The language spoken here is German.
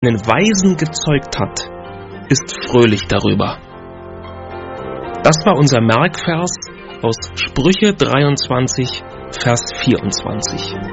einen Weisen gezeugt hat, ist fröhlich darüber. Das war unser Merkvers aus Sprüche 23, Vers 24.